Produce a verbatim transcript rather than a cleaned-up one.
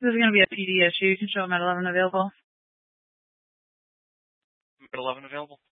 This is going to be a P D issue. You can show them at eleven available. At eleven available.